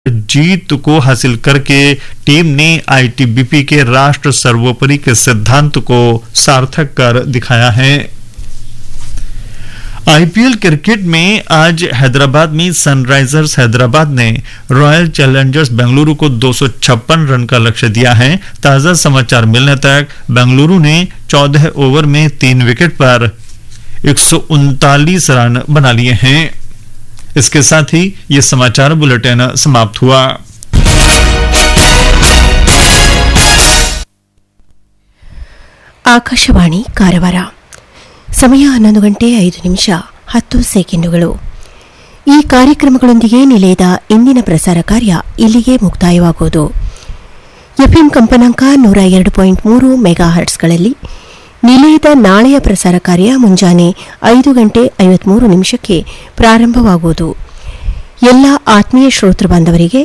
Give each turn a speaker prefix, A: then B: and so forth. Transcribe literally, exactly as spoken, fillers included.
A: जीत को हासिल करके टीम ने आईटीबीपी के राष्ट्र सर्वोपरि के सिद्धांत को सार्थक कर दिखाया है। आईपीएल क्रिकेट में आज हैदराबाद में सनराइजर्स हैदराबाद ने रॉयल चैलेंजर्स बेंगलुरु को दो सौ छप्पन रन का लक्ष्य दिया है। ताजा समाचार मिलने तक बेंगलुरु ने चौदह ओवर में तीन विकेट पर एक सौ उनतालीस रन बना लिए हैं। इसके साथ ही ये समाचार बुलेटिन समाप्त हुआ।
B: ಆಕಾಶವಾಣಿ ಕಾರವಾರ ಸಮಯ ಹನ್ನೊಂದು ಗಂಟೆ ಐದು ನಿಮಿಷ ಹತ್ತು ಸೆಕೆಂಡುಗಳು. ಈ ಕಾರ್ಯಕ್ರಮಗಳೊಂದಿಗೆ ನಿಲಯದ ಇಂದಿನ ಪ್ರಸಾರ ಕಾರ್ಯ ಇಲ್ಲಿಗೆ ಮುಕ್ತಾಯವಾಗುವುದು. ಎಫ್ಎಂ ಕಂಪನಾಂಕ ನೂರ ಎರಡು ಪಾಯಿಂಟ್ ಮೂರು ಮೆಗಾ ಹರ್ಟ್ಸ್ಗಳಲ್ಲಿ ನಿಲಯದ ನಾಳೆಯ ಪ್ರಸಾರ ಕಾರ್ಯ ಮುಂಜಾನೆ ಐದು ಗಂಟೆ ಐವತ್ಮೂರು ನಿಮಿಷಕ್ಕೆ ಪ್ರಾರಂಭವಾಗುವುದು. ಎಲ್ಲ ಆತ್ಮೀಯ ಶ್ರೋತೃ ಬಾಂಧವರಿಗೆ